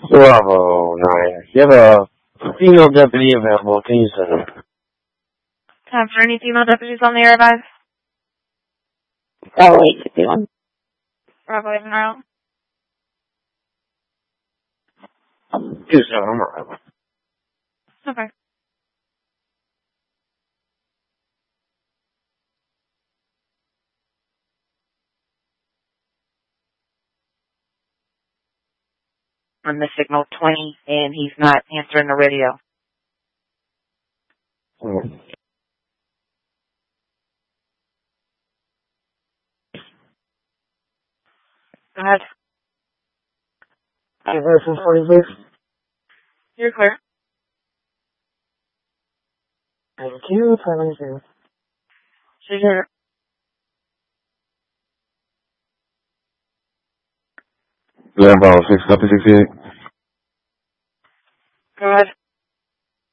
Bravo 9. You have a female deputy available. Can you send him? Time for any female deputies on the air, guys? Oh, 851. Bravo 8 out. 27, I'm alright. Okay. On the signal 20, and he's not answering the radio. Go ahead. Version 40, please. You're clear. Thank you. Timing zero. She's here. Yeah, Bravo 6, copy 68. Go ahead.